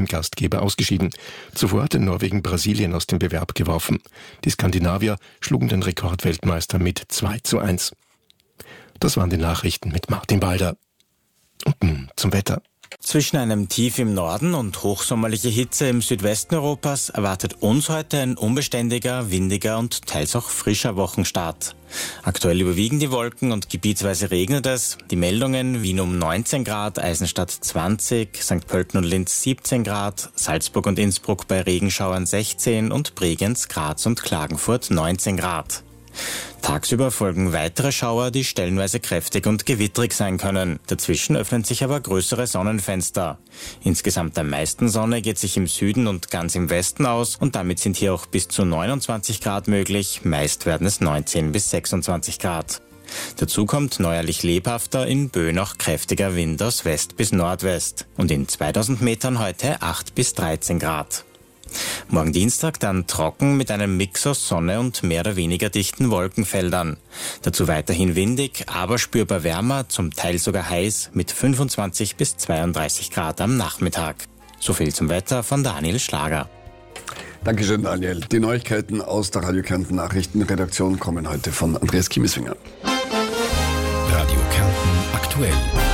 WM-Gastgeber ausgeschieden. Zuvor hatte Norwegen Brasilien aus dem Bewerb geworfen. Die Skandinavier schlugen den Rekordweltmeister mit 2:1. Das waren die Nachrichten mit Martin Balder. Und nun zum Wetter. Zwischen einem Tief im Norden und hochsommerliche Hitze im Südwesten Europas erwartet uns heute ein unbeständiger, windiger und teils auch frischer Wochenstart. Aktuell überwiegen die Wolken und gebietsweise regnet es. Die Meldungen: Wien um 19 Grad, Eisenstadt 20, St. Pölten und Linz 17 Grad, Salzburg und Innsbruck bei Regenschauern 16 und Bregenz, Graz und Klagenfurt 19 Grad. Tagsüber folgen weitere Schauer, die stellenweise kräftig und gewittrig sein können. Dazwischen öffnen sich aber größere Sonnenfenster. Insgesamt am meisten Sonne geht sich im Süden und ganz im Westen aus und damit sind hier auch bis zu 29 Grad möglich. Meist werden es 19 bis 26 Grad. Dazu kommt neuerlich lebhafter, in Böen auch kräftiger Wind aus West bis Nordwest. Und in 2000 Metern heute 8 bis 13 Grad. Morgen Dienstag dann trocken mit einem Mix aus Sonne und mehr oder weniger dichten Wolkenfeldern. Dazu weiterhin windig, aber spürbar wärmer, zum Teil sogar heiß mit 25 bis 32 Grad am Nachmittag. So viel zum Wetter von Daniel Schlager. Dankeschön, Daniel. Die Neuigkeiten aus der Radio Kärnten Nachrichtenredaktion kommen heute von Andreas Kiemeswinger. Radio Kärnten aktuell.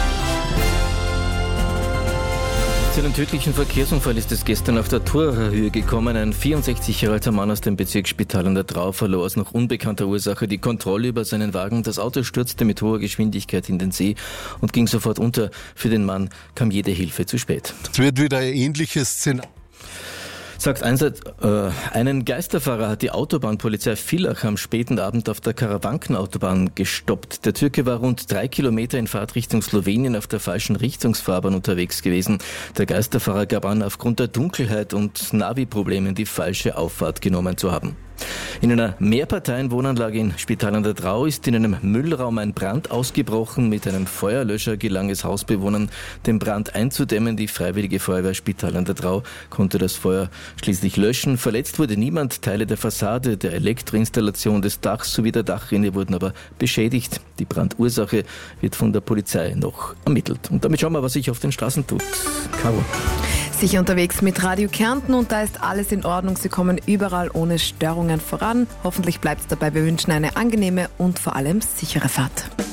Zu einem tödlichen Verkehrsunfall ist es gestern auf der Thurerhöhe gekommen. Ein 64 Jahre alter Mann aus dem Bezirksspital an der Drau verlor aus noch unbekannter Ursache die Kontrolle über seinen Wagen. Das Auto stürzte mit hoher Geschwindigkeit in den See und ging sofort unter. Für den Mann kam jede Hilfe zu spät. Es wird wieder ein ähnliches Szenario. Sagt Einsatz, einen Geisterfahrer hat die Autobahnpolizei Villach am späten Abend auf der Karawankenautobahn gestoppt. Der Türke war rund 3 Kilometer in Fahrtrichtung Slowenien auf der falschen Richtungsfahrbahn unterwegs gewesen. Der Geisterfahrer gab an, aufgrund der Dunkelheit und Navi-Problemen die falsche Auffahrt genommen zu haben. In einer Mehrparteien-Wohnanlage in Spital an der Drau ist in einem Müllraum ein Brand ausgebrochen. Mit einem Feuerlöscher gelang es Hausbewohnern, den Brand einzudämmen. Die Freiwillige Feuerwehr Spital an der Drau konnte das Feuer schließlich löschen. Verletzt wurde niemand. Teile der Fassade, der Elektroinstallation des Dachs sowie der Dachrinne wurden aber beschädigt. Die Brandursache wird von der Polizei noch ermittelt. Und damit schauen wir, was sich auf den Straßen tut. Caro. Sicher unterwegs mit Radio Kärnten und da ist alles in Ordnung. Sie kommen überall ohne Störungen voran. Hoffentlich bleibt es dabei. Wir wünschen eine angenehme und vor allem sichere Fahrt.